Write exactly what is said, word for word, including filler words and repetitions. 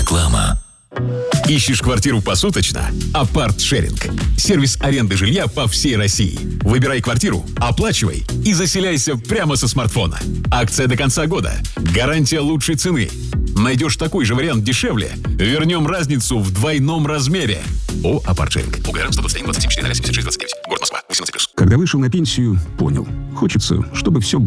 Реклама. Ищешь квартиру посуточно? Апарт-шеринг. Сервис аренды жилья по всей России. Выбирай квартиру, оплачивай и заселяйся прямо со смартфона. Акция до конца года. Гарантия лучшей цены. Найдешь такой же вариант дешевле? Вернем разницу в двойном размере. О, Апарт-шеринг. УГР сто двадцать один двадцать семь четыре ноль семьдесят шесть двадцать девять. Город Москва. восемнадцать плюс. Когда вышел на пенсию, понял. Хочется, чтобы все было